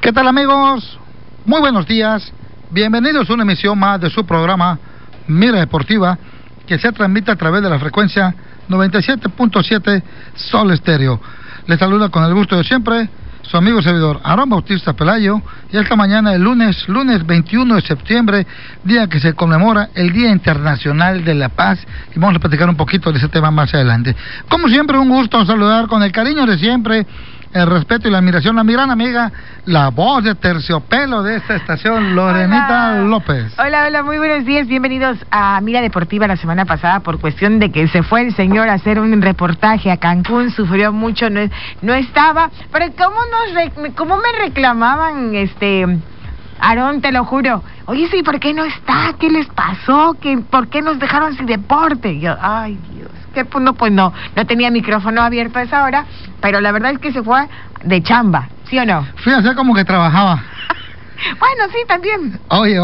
¿Qué tal, amigos? Muy buenos días. Bienvenidos a una emisión más de su programa Mira Deportiva, que se transmite a través de la frecuencia 97.7 Sol Estéreo. Les saluda con el gusto de siempre su amigo y servidor Aarón Bautista Pelayo, y esta mañana, el lunes 21 de septiembre, día que se conmemora el Día Internacional de la Paz, y vamos a platicar un poquito de ese tema más adelante. Como siempre, un gusto saludar con el cariño de siempre, el respeto y la admiración a mi gran amiga, la voz de terciopelo de esta estación, Lorenita López. Hola, muy buenos días, bienvenidos a Mira Deportiva. La semana pasada, por cuestión de que se fue el señor a hacer un reportaje a Cancún, sufrió mucho, no estaba, pero ¿cómo me reclamaban, Aarón, te lo juro? Oye, sí, ¿por qué no está? ¿Qué les pasó? ¿Por qué nos dejaron sin deporte? Y yo, ay, Dios, que pues no tenía micrófono abierto a esa hora, pero la verdad es que se fue de chamba, ¿sí o no? Fui a hacer como que trabajaba. Bueno, sí, también. Oye.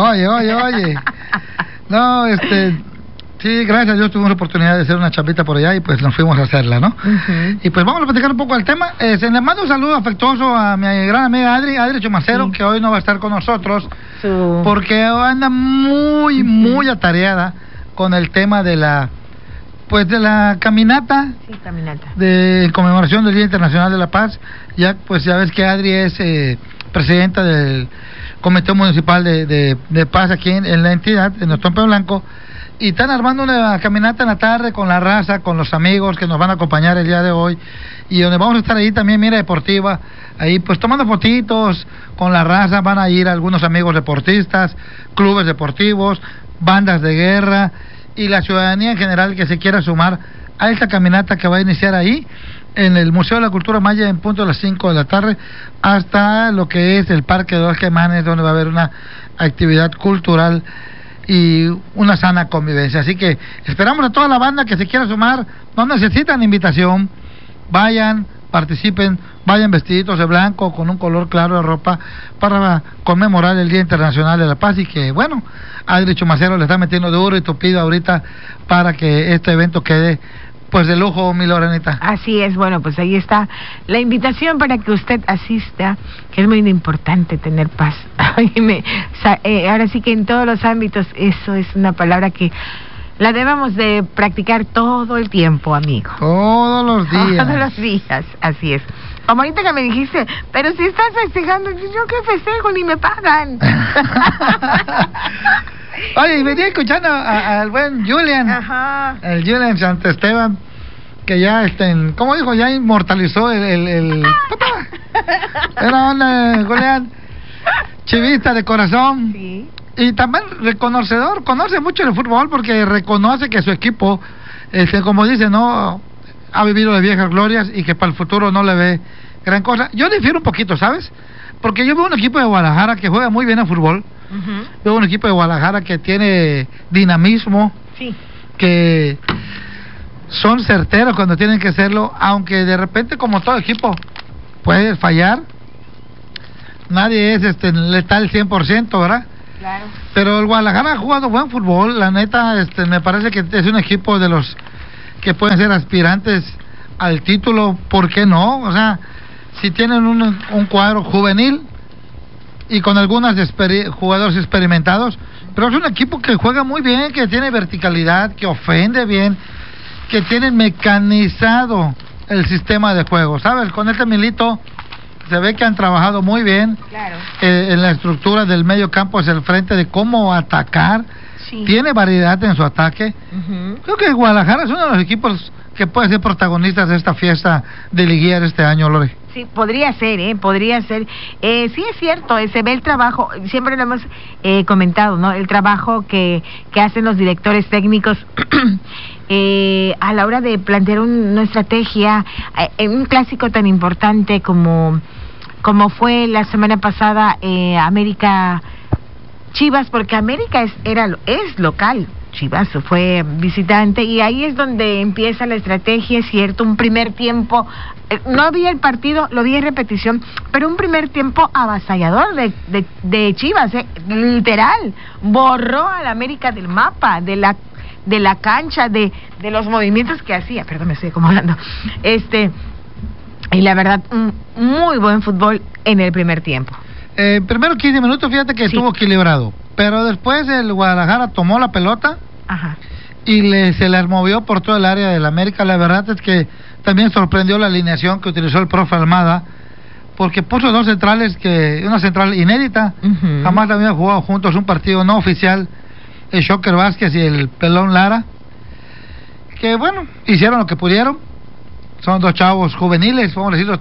No, sí, gracias a Dios tuvimos la oportunidad de hacer una chambita por allá y pues nos fuimos a hacerla, ¿no? Uh-huh. Y pues vamos a platicar un poco del tema. Se le mando un saludo afectuoso a mi gran amiga Adri Chumacero, sí, que hoy no va a estar con nosotros, porque anda muy atareada con el tema de la caminata, sí, caminata de conmemoración del Día Internacional de la Paz. Ya ves que Adri es presidenta del Comité Municipal de Paz aquí en la entidad, en el Tompe Blanco, y están armando una caminata en la tarde con la raza, con los amigos que nos van a acompañar el día de hoy, y donde vamos a estar ahí también, Mira Deportiva, ahí pues tomando fotitos con la raza. Van a ir algunos amigos deportistas, clubes deportivos, bandas de guerra y la ciudadanía en general que se quiera sumar a esta caminata que va a iniciar ahí en el Museo de la Cultura Maya en punto de las 5 de la tarde hasta lo que es el Parque de los Caimanes, donde va a haber una actividad cultural y una sana convivencia. Así que esperamos a toda la banda que se quiera sumar. No necesitan invitación, vayan, participen, vayan vestiditos de blanco con un color claro de ropa para conmemorar el Día Internacional de la Paz. Y que bueno, Adri Chumacero le está metiendo duro y tupido ahorita para que este evento quede pues de lujo, mi Lorenita. Así es. Bueno, pues ahí está la invitación para que usted asista, que es muy importante tener paz. Ahora sí que en todos los ámbitos, eso es una palabra que la debemos de practicar todo el tiempo, amigo. Todos los días, así es. Como ahorita que me dijiste, pero si estás festejando, yo qué festejo, ni me pagan. Oye, y venía escuchando al buen Julian. Ajá. El Julian Santesteban, que ya, ¿cómo dijo? Ya inmortalizó el Era onda, Julián, chivista de corazón. Sí. Y también reconocedor, conoce mucho el fútbol porque reconoce que su equipo, como dice, no ha vivido de viejas glorias y que para el futuro no le ve gran cosa. Yo difiero un poquito, ¿sabes? Porque yo veo un equipo de Guadalajara que juega muy bien a fútbol. Uh-huh. Veo un equipo de Guadalajara que tiene dinamismo, sí, que son certeros cuando tienen que serlo, aunque de repente, como todo equipo, puede fallar. Nadie es letal 100%, ¿verdad? Claro. Pero el Guadalajara ha jugado buen fútbol, la neta. Me parece que es un equipo de los que pueden ser aspirantes al título, ¿por qué no? O sea, si tienen un cuadro juvenil y con algunos jugadores experimentados, pero es un equipo que juega muy bien, que tiene verticalidad, que ofende bien, que tiene mecanizado el sistema de juego, ¿sabes? Con Milito se ve que han trabajado muy bien, claro, en la estructura del medio campo hacia el frente, de cómo atacar. Sí. Tiene variedad en su ataque. Uh-huh. Creo que Guadalajara es uno de los equipos que puede ser protagonistas de esta fiesta de liguilla este año, Lore. Sí, podría ser, podría ser. Sí, es cierto, se ve el trabajo, siempre lo hemos comentado, ¿no? El trabajo que hacen los directores técnicos a la hora de plantear una estrategia en un clásico tan importante como fue la semana pasada América Chivas, porque América es local, Chivas fue visitante, y ahí es donde empieza la estrategia, es cierto. Un primer tiempo, no vi el partido, lo vi en repetición, pero un primer tiempo avasallador de Chivas, literal, borró a la América del mapa, de la cancha, de los movimientos que hacía. Perdón, me estoy acomodando. Y la verdad, un muy buen fútbol en el primer tiempo. Primero 15 minutos, fíjate que estuvo equilibrado, pero después el Guadalajara tomó la pelota. Ajá. Y se les movió por todo el área del América. La verdad es que también sorprendió la alineación que utilizó el profe Almada, porque puso dos centrales, una central inédita, jamás habían jugado juntos un partido no oficial, el Shocker Vázquez y el Pelón Lara, que bueno, hicieron lo que pudieron. Son dos chavos juveniles, vamos a decirlo,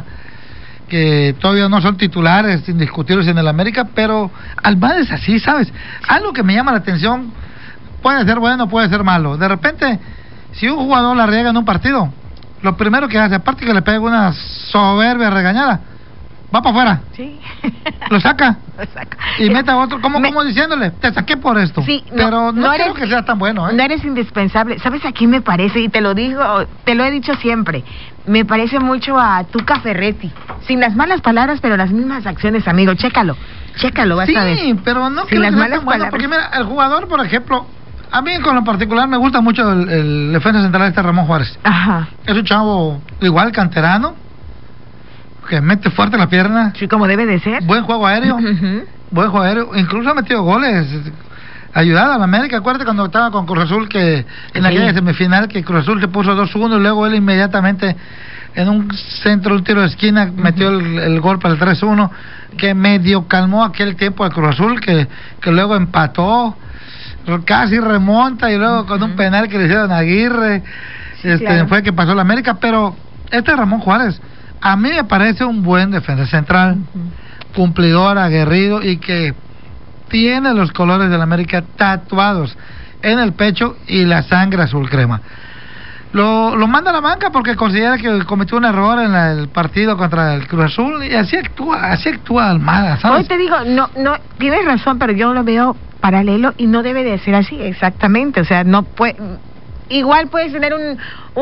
que todavía no son titulares indiscutibles en el América, pero Almada es así, ¿sabes? Algo que me llama la atención, puede ser bueno, puede ser malo. De repente, si un jugador la riega en un partido, lo primero que hace, aparte que le pega una soberbia regañada, va para afuera. Sí. Lo saca. Lo saca. Y mete a otro, como diciéndole, te saqué por esto. Sí, pero no creo eres, que sea tan bueno, ¿eh? No eres indispensable. ¿Sabes a quién me parece? Y te lo digo, te lo he dicho siempre. Me parece mucho a Tuca Ferretti. Sin las malas palabras, pero las mismas acciones, amigo. Chécalo, vas a ver. Sí, pero no sin creo las que sea malas tan bueno, palabras. porque mira, el jugador, por ejemplo, a mí con lo particular me gusta mucho el defensa central Ramón Juárez. Ajá. Es un chavo igual canterano, que mete fuerte la pierna. Sí, como debe de ser. Buen juego aéreo. Buen juego aéreo. Incluso ha metido goles. Ayudado a la América. Acuérdate cuando estaba con Cruz Azul, que en aquella semifinal que Cruz Azul se puso 2-1 y luego él inmediatamente en un centro, un tiro de esquina, metió el gol para el 3-1, que medio calmó aquel tiempo al Cruz Azul, que luego empató, casi remonta, y luego con un penal que le hicieron a Aguirre, claro, fue que pasó la América. Pero Ramón Juárez a mí me parece un buen defensa central, cumplidor, aguerrido, y que tiene los colores de la América tatuados en el pecho y la sangre azul crema. Lo manda a la banca porque considera que cometió un error en el partido contra el Cruz Azul, y así actúa Almada, ¿sabes? Hoy te digo, no, tienes razón, pero yo lo veo paralelo y no debe de ser así exactamente. O sea, no puede. Igual puedes tener un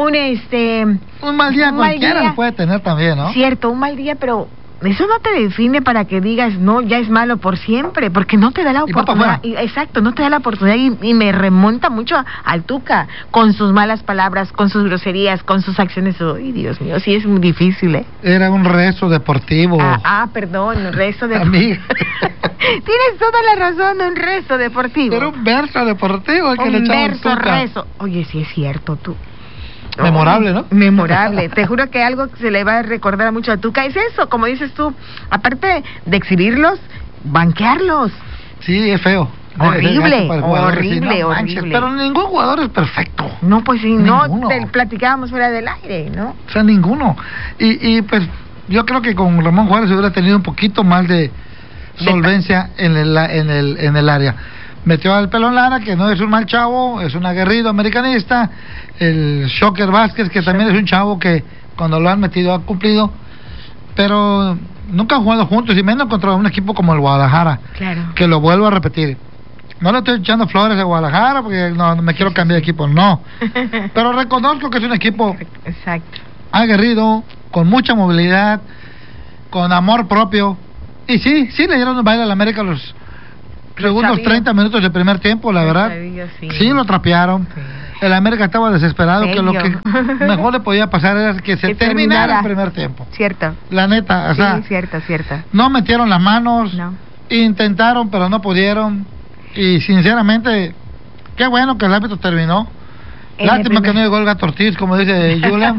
mal día, cualquiera lo puede tener también, ¿no? Cierto, un mal día, pero eso no te define para que digas, no, ya es malo por siempre, porque no te da la oportunidad. Exacto, no te da la oportunidad, y me remonta mucho al Tuca, con sus malas palabras, con sus groserías, con sus acciones. Ay, Dios mío, sí es muy difícil, ¿eh? Era un rezo deportivo. Perdón, un rezo deportivo. Amiga. Tienes toda la razón, un rezo deportivo. Era un verso deportivo el que le echaba el Tuca. Rezo. Oye, sí es cierto, tú. Memorable, ¿no? Memorable. Te juro que algo que se le va a recordar mucho a Tuca es eso, como dices tú, aparte de exhibirlos, banquearlos. Sí, es feo. Horrible. Pero ningún jugador es perfecto. No, pues sí, ninguno. No, te platicábamos fuera del aire, ¿no? O sea, ninguno. Y pues yo creo que con Ramón Juárez hubiera tenido un poquito más de solvencia en el área. Metió al Pelón Lara, que no es un mal chavo, es un aguerrido americanista. El Shocker Vázquez, que también es un chavo que cuando lo han metido ha cumplido, pero nunca han jugado juntos, y menos contra un equipo como el Guadalajara. Claro. Que lo vuelvo a repetir, no le estoy echando flores a Guadalajara porque no me quiero cambiar de equipo, no. Pero reconozco que es un equipo aguerrido, con mucha movilidad, con amor propio. Y sí le dieron un baile a la América los segundos 30 minutos del primer tiempo, la verdad. Sí, lo trapearon. Sí. El América estaba desesperado, que lo que mejor le podía pasar era que se terminara el primer tiempo. Cierto. La neta, o sea, cierto. No metieron las manos, intentaron, pero no pudieron. Y sinceramente, qué bueno que el árbitro terminó. Lástima que no llegó el Gato Ortiz, como dice Julián.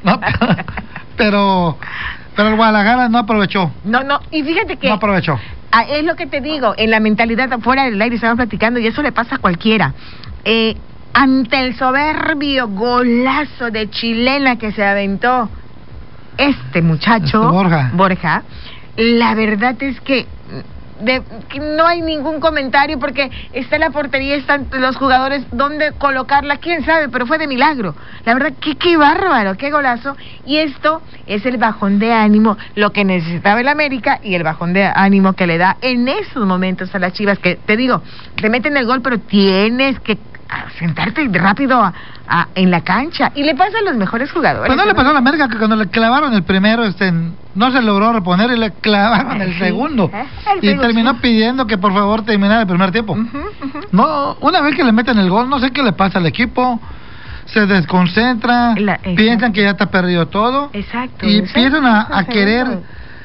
Pero el Guadalajara no aprovechó. Y fíjate que... No aprovechó. Es lo que te digo, en la mentalidad fuera del aire estaban platicando, y eso le pasa a cualquiera. Ante el soberbio golazo de chilena que se aventó este muchacho, Borja, la verdad es que no hay ningún comentario, porque está en la portería, están los jugadores, ¿dónde colocarla? ¿Quién sabe? Pero fue de milagro. La verdad, qué bárbaro, qué golazo. Y esto es el bajón de ánimo, lo que necesitaba el América, y el bajón de ánimo que le da en esos momentos a las Chivas, que te digo, te meten el gol, pero tienes que sentarte rápido en la cancha, y le pasa a los mejores jugadores. Pues no le pasó a la América, que cuando le clavaron el primero, no se logró reponer, y le clavaron el segundo, y terminó pidiendo que por favor terminara el primer tiempo. No, una vez que le meten el gol, no sé qué le pasa al equipo, se desconcentra, piensan que ya está perdido todo, y empiezan a querer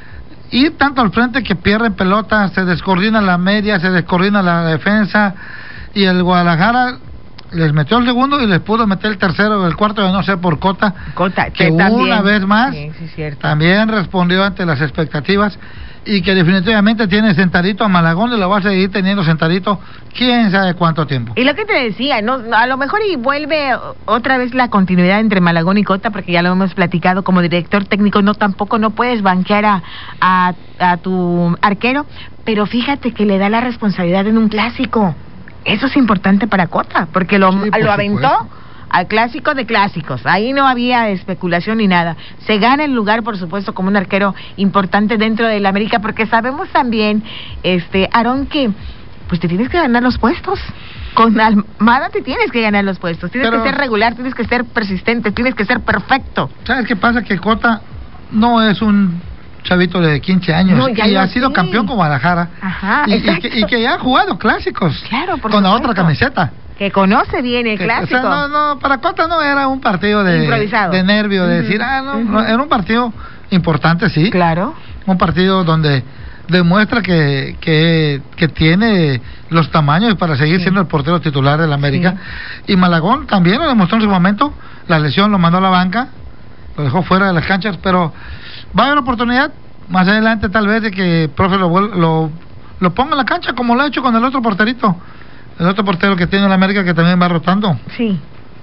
ir tanto al frente que pierden pelota, se descoordina la media, se descoordina la defensa, y el Guadalajara les metió el segundo y les pudo meter el tercero, el cuarto, de no sé por Cota que una vez más también respondió ante las expectativas, y que definitivamente tiene sentadito a Malagón y lo va a seguir teniendo sentadito quién sabe cuánto tiempo. Y lo que te decía, no, a lo mejor y vuelve otra vez la continuidad entre Malagón y Cota, porque ya lo hemos platicado, como director técnico tampoco no puedes banquear a tu arquero, pero fíjate que le da la responsabilidad en un clásico. Eso es importante para Cota, porque lo aventó al clásico de clásicos. Ahí no había especulación ni nada. Se gana el lugar, por supuesto, como un arquero importante dentro del América, porque sabemos también, Aarón, que pues te tienes que ganar los puestos. Con Almada te tienes que ganar los puestos. Tienes que ser regular, tienes que ser persistente, tienes que ser perfecto. ¿Sabes qué pasa? Que Cota no es un chavito de 15 años, y ha sido campeón con Guadalajara. Ajá, y que ya ha jugado clásicos, claro, con la otra camiseta. Que conoce bien el clásico. O sea, para Cota no era un partido de nervio, de decir, no, era un partido importante, sí. Claro. Un partido donde demuestra que tiene los tamaños para seguir siendo el portero titular del América. Y Malagón también lo demostró en su momento. La lesión lo mandó a la banca, lo dejó fuera de las canchas, pero va a haber oportunidad más adelante tal vez de que el profe lo ponga en la cancha, como lo ha hecho con el otro porterito. El otro portero que tiene el América, que también va rotando. Sí.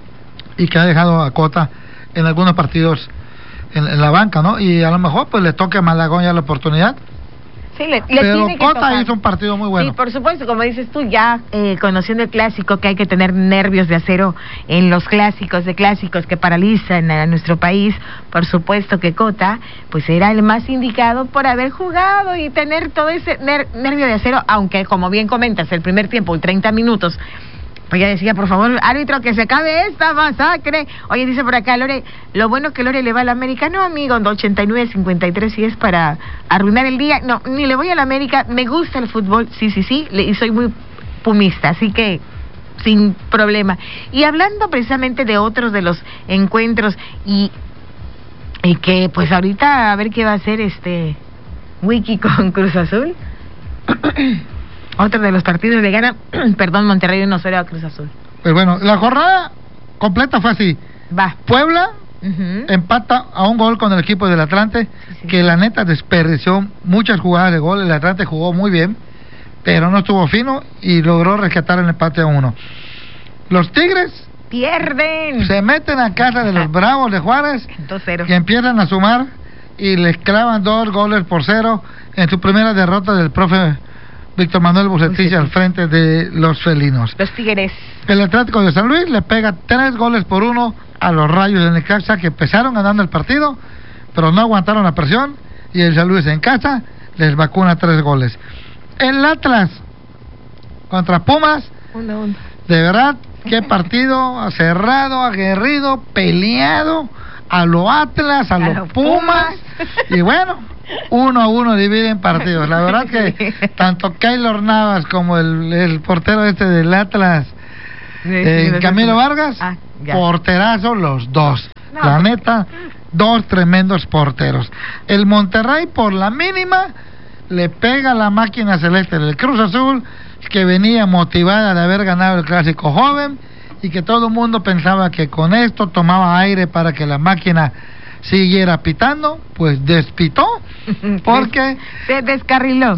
Y que ha dejado a Cota en algunos partidos en la banca, ¿no? Y a lo mejor pues le toque a Malagón ya la oportunidad. Sí, le pero tiene que Cota tocar. hizo un partido muy bueno. Sí, por supuesto, como dices tú, ya conociendo el clásico, que hay que tener nervios de acero en los clásicos de clásicos que paralizan a nuestro país, por supuesto que Cota pues era el más indicado por haber jugado y tener todo ese nervio de acero, aunque como bien comentas, el primer tiempo, 30 minutos, pues ya decía, por favor, árbitro, que se acabe esta masacre. Oye, dice por acá Lore, lo bueno que Lore le va al América. No, amigo, 89-53, si es para arruinar el día. No, ni le voy al América, me gusta el fútbol, sí, y soy muy pumista, así que sin problema. Y hablando precisamente de otros de los encuentros, y que pues ahorita a ver qué va a hacer Wiki con Cruz Azul. Otro de los partidos le gana, Monterrey 1-0 a Cruz Azul. Pues bueno, la jornada completa fue así. Va. Puebla empata a un gol con el equipo del Atlante, que la neta desperdició muchas jugadas de gol. El Atlante jugó muy bien, pero no estuvo fino y logró rescatar el empate a 1. Los Tigres pierden. Se meten a casa de los Bravos de Juárez 2-0. y empiezan a sumar y les clavan 2-0 en su primera derrota del profe Víctor Manuel Bucetich al frente de los felinos. Los Tigres. El Atlético de San Luis le pega 3-1 a los Rayos de Necaxa, que empezaron ganando el partido, pero no aguantaron la presión, y el San Luis en casa les vacuna 3 goles. El Atlas contra Pumas, 1-1. De verdad, qué partido cerrado, aguerrido, peleado, a lo Atlas, a los Pumas, y bueno, 1-1 dividen partidos. La verdad que tanto Keylor Navas como el portero del Atlas, Camilo Vargas, porterazo los dos. No. La neta, 2 tremendos porteros. El Monterrey por la mínima le pega a la máquina celeste del Cruz Azul, que venía motivada de haber ganado el clásico joven, y que todo el mundo pensaba que con esto tomaba aire para que la máquina siguiera pitando. Pues despitó, porque se descarriló.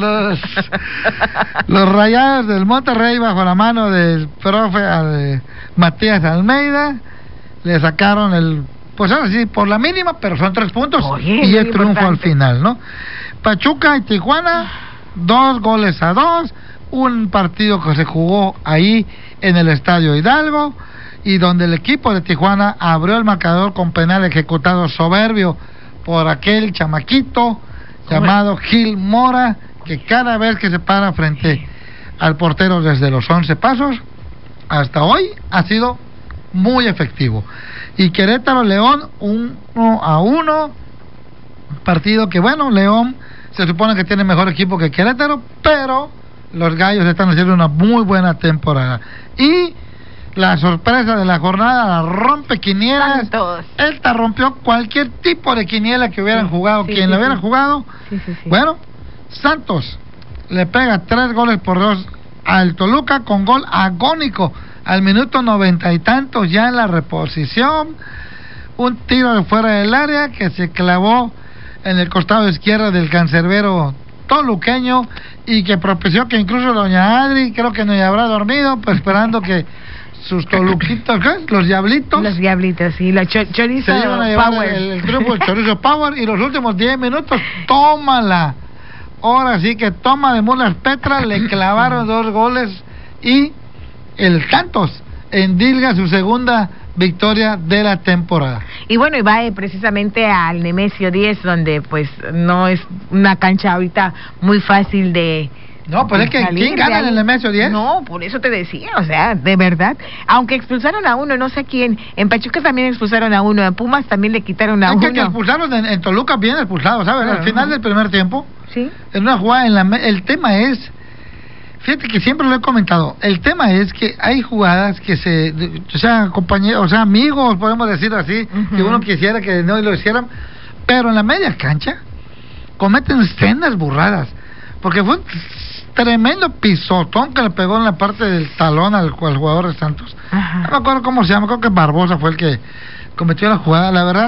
Los Rayados del Monterrey, bajo la mano del profe Matías Almeida, le sacaron pues ahora sí, por la mínima, pero son 3 puntos. Oye, y el triunfo al final, ¿no? Pachuca y Tijuana, 2-2, un partido que se jugó ahí en el Estadio Hidalgo, y donde el equipo de Tijuana abrió el marcador con penal ejecutado soberbio por aquel chamaquito llamado Gil Mora, que cada vez que se para frente al portero desde los 11 pasos hasta hoy ha sido muy efectivo. Y Querétaro León 1-1, partido que bueno, León se supone que tiene mejor equipo que Querétaro, pero los gallos están haciendo una muy buena temporada. Y la sorpresa de la jornada, la rompe quinielas. Santos. Esta rompió cualquier tipo de quiniela que hubieran jugado, quien la hubiera jugado. Bueno, Santos le pega 3-2 al Toluca con gol agónico al minuto 90 y tantos ya en la reposición. Un tiro de fuera del área que se clavó en el costado izquierdo del cancerbero toluqueño y que propició que incluso doña Adri creo que no habrá dormido, pues esperando que sus toluquitos, ¿qué? Los diablitos, sí, los chorizo se iban a llevar Power. el triunfo del chorizo Power, y los últimos 10 minutos, tómala. Ahora sí que toma de mulas Petra, le clavaron 2 goles y el Santos endilga su segunda victoria de la temporada. Y bueno, y va precisamente al Nemesio 10, donde pues no es una cancha ahorita muy fácil de... No, pues es que ¿quién gana en el Nemesio 10? No, por eso te decía, o sea, de verdad. Aunque expulsaron a uno, no sé quién. En Pachuca también expulsaron a uno, en Pumas también le quitaron a uno. Es que expulsaron en Toluca, bien expulsados, ¿sabes? Al final del primer tiempo, sí, en una jugada el tema es, fíjate que siempre lo he comentado, el tema es que hay jugadas que o sea, compañeros, o sea, amigos, podemos decir así, que uno quisiera que no lo hicieran, pero en la media cancha cometen sendas burradas, porque fue un tremendo pisotón que le pegó en la parte del talón al jugador de Santos. No me acuerdo cómo se llama, creo que Barbosa fue el que cometió la jugada. La verdad,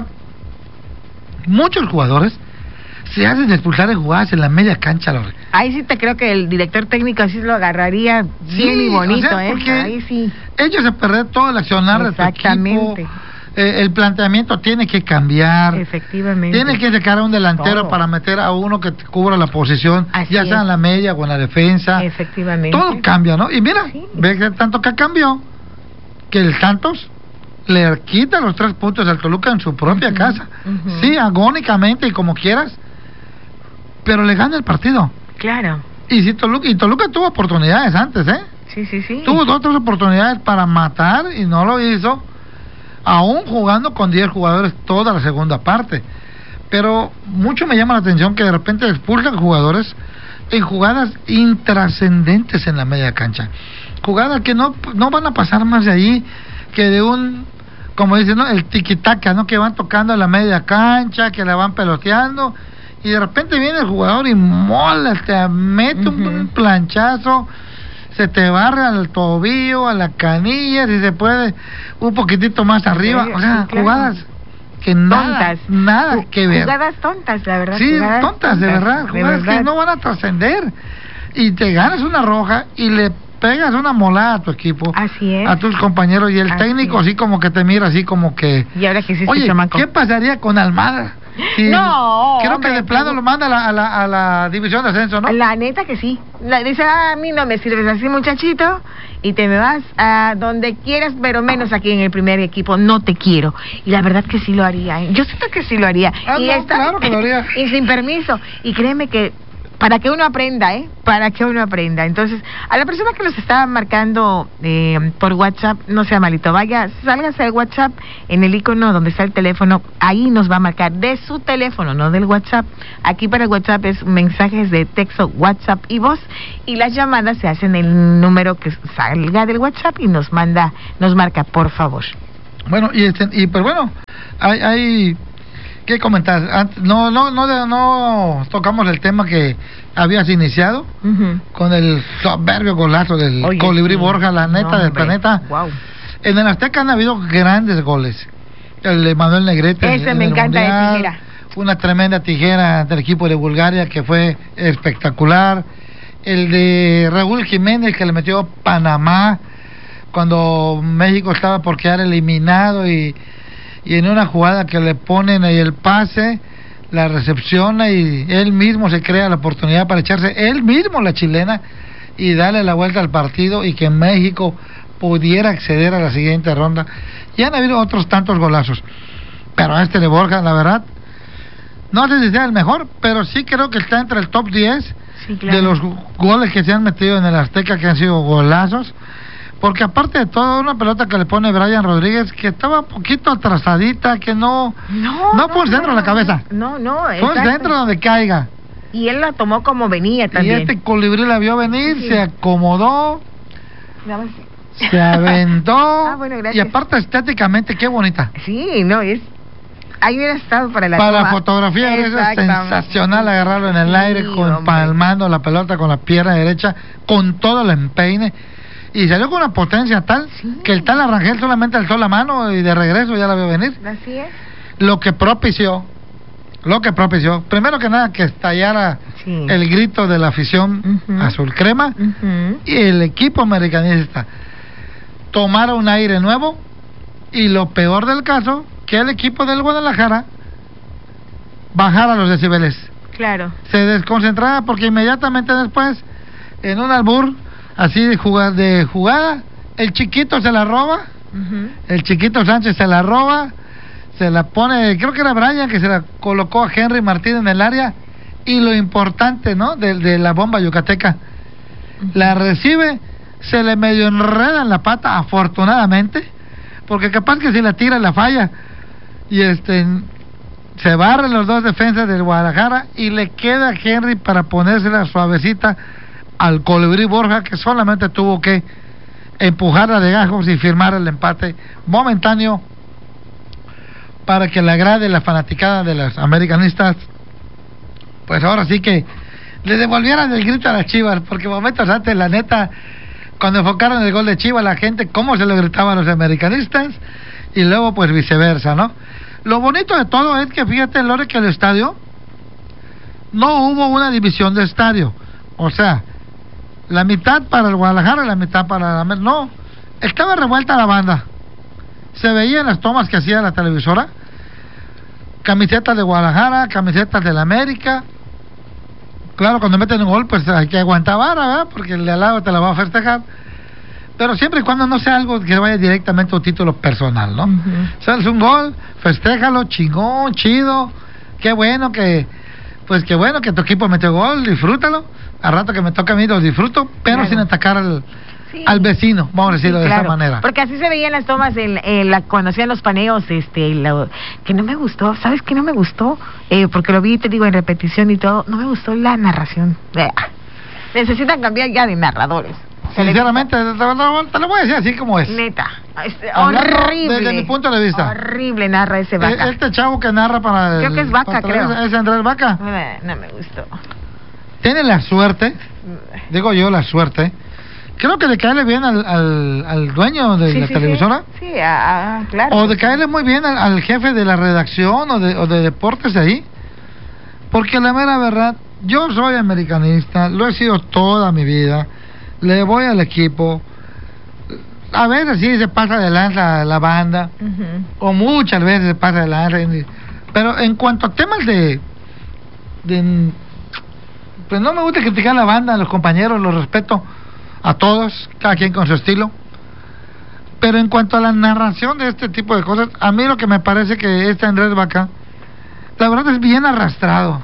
muchos jugadores se hacen expulsar de jugadas en la media cancha, Lore. Ahí sí te creo que el director técnico así lo agarraría bien y bonito, o sea, porque ahí sí. Ellos se pierden todo el accionar de tu equipo. El planteamiento tiene que cambiar. Efectivamente. Tiene que sacar a un delantero para meter a uno que cubra la posición, así ya sea en la media o en la defensa. Efectivamente. Todo cambia, ¿no? Y mira, ve que tanto que cambió, que el Santos le quita los 3 puntos al Toluca en su propia casa. Sí, agónicamente y como quieras, pero le gana el partido. Claro. Y Toluca tuvo oportunidades antes, ¿eh? Sí. Tuvo 2 o 3 oportunidades para matar y no lo hizo, aún jugando con 10 jugadores toda la segunda parte. Pero mucho me llama la atención que de repente expulsan jugadores en jugadas intrascendentes en la media cancha, jugadas que no van a pasar más de ahí que de un, como dicen, ¿no?, el tiquitaca, ¿no?, que van tocando en la media cancha, que la van peloteando y de repente viene el jugador y mola, te mete un planchazo, se te barre al tobillo, a la canilla, si se puede, un poquitito más arriba, o sea, claro, jugadas que nada que ver. Jugadas tontas, la verdad. Sí, tontas, de verdad, jugadas que no van a trascender. Y te ganas una roja y le pegas una molada a tu equipo, así es, a tus compañeros, y el técnico así como que te mira así como que... ¿Y ahora qué hiciste, oye, chamaco? ¿Qué pasaría con Almada? Sí, no, creo hombre, que de plano lo manda a la división de ascenso, ¿no? La neta que sí. Dice, a mí no me sirves así, muchachito, y te me vas a donde quieras, pero menos aquí en el primer equipo, no te quiero. Y la verdad que sí lo haría, ¿eh? Yo siento que sí lo haría. Claro que lo haría. Y sin permiso. Y créeme que para que uno aprenda, para que uno aprenda. Entonces, a la persona que nos está marcando por WhatsApp, no sea malito, vaya, sálgase al WhatsApp, en el icono donde está el teléfono, ahí nos va a marcar de su teléfono, no del WhatsApp. Aquí para el WhatsApp es mensajes de texto, WhatsApp y voz, y las llamadas se hacen en el número que salga del WhatsApp y nos marca, por favor. Bueno, y pues bueno, hay ¿qué comentar? No tocamos el tema que habías iniciado con el soberbio golazo del Colibrí Borja, la neta del planeta. Wow. En el Azteca han habido grandes goles. El de Manuel Negrete. Ese me encanta, de tijera. Una tremenda tijera del equipo de Bulgaria que fue espectacular. El de Raúl Jiménez que le metió Panamá cuando México estaba por quedar eliminado y en una jugada que le ponen ahí el pase, la recepciona y él mismo se crea la oportunidad para echarse él mismo la chilena y darle la vuelta al partido y que México pudiera acceder a la siguiente ronda. Y han habido otros tantos golazos, pero este de Borja, la verdad, no sé si sea el mejor, pero sí creo que está entre el top 10 de los goles que se han metido en el Azteca, que han sido golazos. Porque aparte de todo, una pelota que le pone Brian Rodríguez, que estaba un poquito atrasadita, que no fue el centro de la cabeza. Fue el centro donde caiga. Y él la tomó como venía también. Y este Colibrí la vio venir, se acomodó, Se aventó. Bueno, y gracias. aparte estéticamente, qué bonita. Sí, no, ahí hubiera estado para la Para la toma. fotografía es sensacional agarrarlo en el aire, palmando la pelota con la pierna derecha, con todo el empeine. Y salió con una potencia tal que el tal Arrangel solamente alzó la mano y de regreso ya la vio venir. Así es. Lo que propició, primero que nada, que estallara el grito de la afición azul crema, y el equipo americanista tomara un aire nuevo, y lo peor del caso, que el equipo del Guadalajara bajara los decibeles. Claro. Se desconcentraba porque inmediatamente después, en un albur así de jugada, el chiquito se la roba, el chiquito Sánchez se la roba, se la pone, creo que era Brian que se la colocó a Henry Martín en el área, y lo importante, ¿no?, de la bomba yucateca, la recibe, se le medio enreda en la pata, afortunadamente, porque capaz que si la tira la falla, y se barren los dos defensas del Guadalajara, y le queda a Henry para ponérsela suavecita al Colibrí Borja, que solamente tuvo que empujarla de gajos y firmar el empate momentáneo para que le agrade la fanaticada de los americanistas, pues ahora sí que le devolvieran el grito a las Chivas, porque momentos antes, la neta, cuando enfocaron el gol de Chivas, la gente cómo se lo gritaba a los americanistas, y luego pues viceversa, ¿no? Lo bonito de todo es que, fíjate, Lore, que el estadio no hubo una división de estadio, o sea, la mitad para el Guadalajara y la mitad para la América. No, estaba revuelta la banda. Se veía en las tomas que hacía la televisora, camisetas de Guadalajara, camisetas de la América. Claro, cuando meten un gol, pues hay que aguantar vara, ¿verdad? Porque el de al lado te la va a festejar. Pero siempre y cuando no sea algo que vaya directamente a un título personal, ¿no? O sea, es un gol, festéjalo, chingón, chido, qué bueno que tu equipo metió gol, disfrútalo. Al rato que me toca a mí lo disfruto, pero sin atacar al vecino, vamos a decirlo de esa manera. Porque así se veían las tomas cuando hacían los paneos, que no me gustó. ¿Sabes qué no me gustó? Porque lo vi, te digo, en repetición y todo, no me gustó la narración. Necesitan cambiar ya de narradores. Sinceramente, te lo voy a decir así como es. Neta, horrible. Desde mi punto de vista. Horrible narra ese Vaca. Este chavo que narra para... Creo que es Vaca, creo. ¿Es Andrés Vaca? No me gustó. Tiene la suerte, digo yo la suerte, creo que de caerle bien al dueño de la televisora. Sí, claro. O de caerle muy bien al jefe de la redacción o de deportes de ahí. Porque la mera verdad, yo soy americanista, lo he sido toda mi vida, le voy al equipo. A veces sí se pasa de lanza la banda, o muchas veces se pasa de lanza. Pero en cuanto a temas pues no me gusta criticar a la banda, a los compañeros, los respeto a todos, cada quien con su estilo. Pero en cuanto a la narración de este tipo de cosas, a mí lo que me parece que Andrés Vaca, la verdad es bien arrastrado,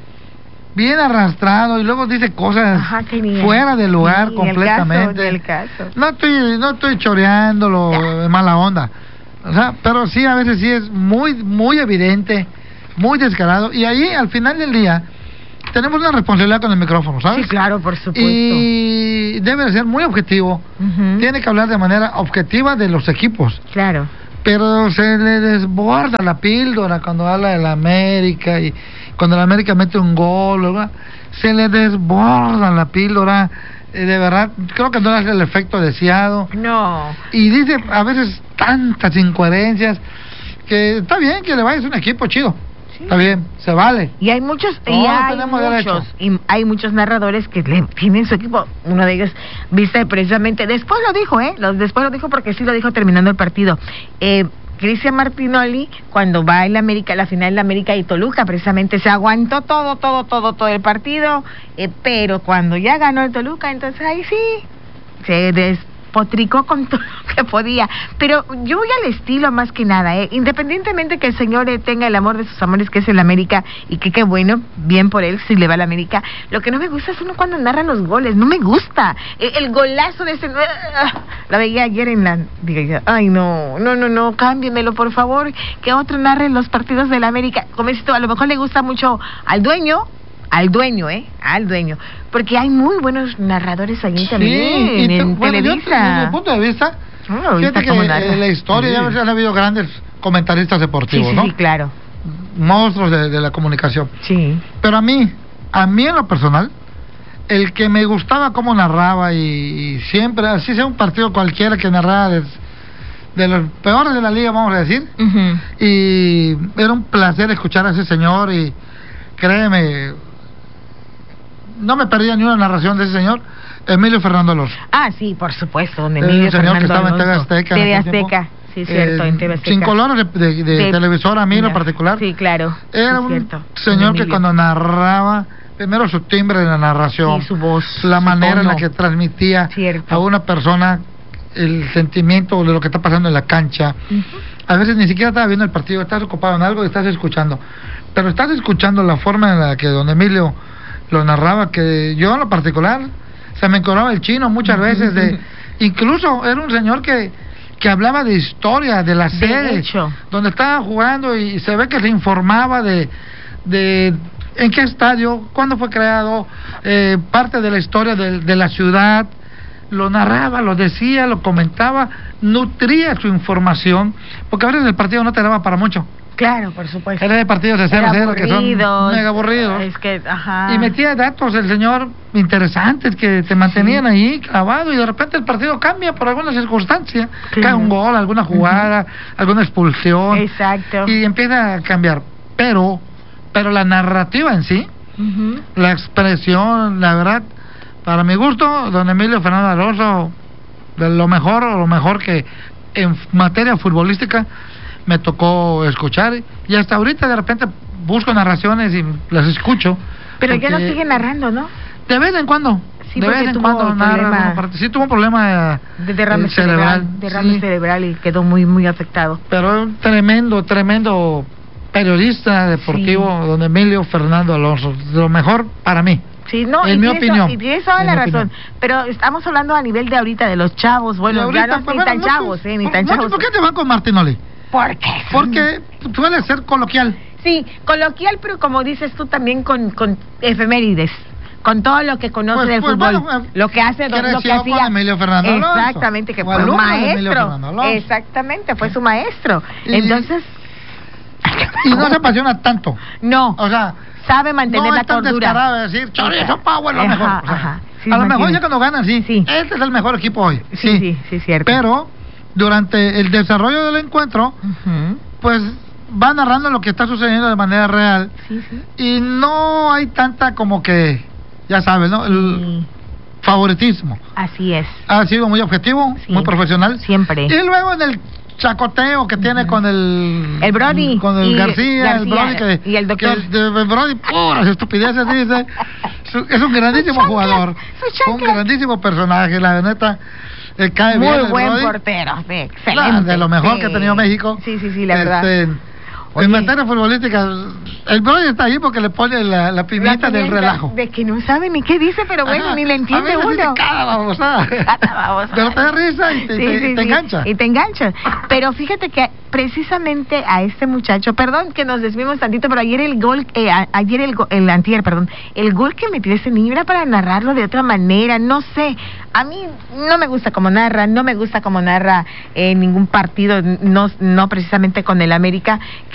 y luego dice cosas fuera de lugar completamente. El caso. No estoy choreándolo de mala onda, o sea, pero sí, a veces sí es muy evidente, muy descarado, y ahí al final del día tenemos una responsabilidad con el micrófono, ¿sabes? Sí, claro, por supuesto. Y debe de ser muy objetivo. Tiene que hablar de manera objetiva de los equipos. Claro. Pero se le desborda la píldora cuando habla de la América, y cuando la América mete un gol, ¿verdad? Se le desborda la píldora. De verdad, creo que no hace el efecto deseado. No. Y dice a veces tantas incoherencias que está bien que le vayas a un equipo chido. Está bien, se vale. Y hay muchos, hay muchos narradores que tienen su equipo. Uno de ellos, viste precisamente, después lo dijo, después lo dijo porque sí lo dijo terminando el partido. Cristian Martinoli, cuando va en la América, la final de la América y Toluca, precisamente se aguantó todo el partido, pero cuando ya ganó el Toluca, entonces ahí sí, se despotricó con todo lo que podía. Pero yo voy al estilo más que nada, independientemente que el señor tenga el amor de sus amores, que es el América, y que qué bueno, bien por él si le va a la América. Lo que no me gusta es uno cuando narra los goles, no me gusta. El golazo de ese... La veía ayer en la... Digo, ay, no, cámbiemelo, por favor, que otro narre los partidos de la América. Como dices tú, a lo mejor le gusta mucho al dueño, al dueño, al dueño, porque hay muy buenos narradores allí también en Televisa. Desde mi punto de vista, fíjate que en la historia ya han habido grandes comentaristas deportivos, ¿no? Sí, claro. Monstruos de la comunicación. Sí. Pero a mí en lo personal, el que me gustaba cómo narraba y siempre, así sea un partido cualquiera que narraba de los peores de la liga, vamos a decir, y era un placer escuchar a ese señor y créeme, no me perdía ni una narración de ese señor, Emilio Fernando Alonso. Ah, sí, por supuesto, don Emilio señor Fernando que estaba Alonso. en TV Azteca. TV Azteca, sí, cierto, en TV Azteca. Sin colores de televisor, a mí en lo particular. Sí, claro. Era un señor que cuando narraba, primero su timbre de la narración, sí, su voz, la manera tono, en la que transmitía a una persona el sentimiento de lo que está pasando en la cancha. A veces ni siquiera estaba viendo el partido, estás ocupado en algo y estás escuchando, pero estás escuchando la forma en la que don Emilio lo narraba, que yo en lo particular se me encoraba el chino muchas veces. Incluso era un señor que hablaba de historia, de la sede donde estaban jugando, y se ve que se informaba de en qué estadio, cuándo fue creado, parte de la historia de la ciudad. Lo narraba, lo decía, lo comentaba, nutría su información, porque a veces el partido no te daba para mucho. Claro, por supuesto. Era de partidos de 0-0 que son mega aburridos. Es que, y metía datos el señor interesantes que te mantenían ahí clavado, y de repente el partido cambia por alguna circunstancia. Cae un gol, alguna jugada, alguna expulsión. Exacto. Y empieza a cambiar. Pero la narrativa en sí, la expresión, la verdad, para mi gusto, don Emilio Fernando Alonso, de lo mejor que en materia futbolística me tocó escuchar, y hasta ahorita de repente busco narraciones y las escucho. Pero ya no sigue narrando, ¿no? De vez en cuando. Sí, de vez en cuando narra. Sí, tuvo un problema de derrame cerebral. Derrame cerebral y quedó muy, muy afectado. Pero un tremendo periodista deportivo, don Emilio Fernando Alonso, de lo mejor para mí. Sí, no, en mi opinión. Y tienes toda la razón. Pero estamos hablando a nivel de ahorita de los chavos. Bueno, ahorita, ya no ni tan chavos, ni tan chavos. ¿Por qué te van con Martinoli? ¿Por qué? Porque suele ser coloquial. Sí, coloquial, pero como dices tú también con efemérides. Con todo lo que conoce del fútbol, bueno, lo que hace, lo que hacía. Con Emilio Fernando Alonso. Exactamente, que fue un maestro. Exactamente, fue su maestro. Entonces. Y no se apasiona tanto. No. O sea, sabe mantener la cordura. No es tan descarado de decir, chorizo, Power, lo mejor. O sea, sí, a lo mejor ya cuando ganan, sí. Este es el mejor equipo hoy. Sí, cierto. Pero durante el desarrollo del encuentro, pues va narrando lo que está sucediendo de manera real. Y no hay tanta como que, ya sabes, ¿no? El favoritismo. Así es. Ha sido muy objetivo, muy profesional. Siempre. Y luego en el chacoteo que tiene con el Brody, con el García, el Brody y el doctor, el Brody, puras estupideces dice. Es un grandísimo jugador, un grandísimo personaje, la neta. Cae muy bien, buen Brody. Portero, excelente, de lo mejor que ha tenido México. Sí, la verdad. En materia futbolística, el Brody está ahí porque le pone la pimienta del relajo. De que no sabe ni qué dice, pero bueno, ni le entiende uno. Dice, cada babosada. Pero te da risa y te engancha. Y te engancha. Pero fíjate que precisamente a este muchacho, perdón que nos desviemos tantito, pero ayer el gol, el gol que metió ese niño era para narrarlo de otra manera, no sé. A mí no me gusta cómo narra, ningún partido, no precisamente con el América.